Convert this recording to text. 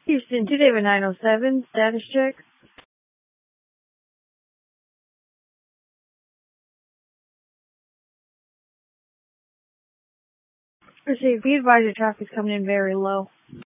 Houston, 2 David 907, status check. Received. Be advised your traffic's coming in very low.